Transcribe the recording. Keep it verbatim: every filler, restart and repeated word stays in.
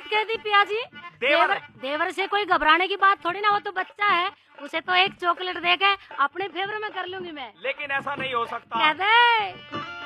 बात कह दी पिया जी। देवर देवर से कोई घबराने की बात थोड़ी ना, वो तो बच्चा है, उसे तो एक चॉकलेट देके अपने फेवर में कर लूंगी मैं। लेकिन ऐसा नहीं हो सकता। कह दे।